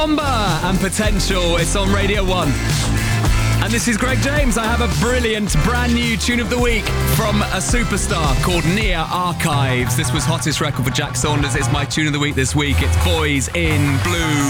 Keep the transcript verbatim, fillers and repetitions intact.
Bomba and Potential. It's on Radio one. And this is Greg James. I have a brilliant brand new tune of the week from a superstar called Nia Archives. This was hottest record for Jack Saunders. It's my tune of the week this week. It's Boys in Blue.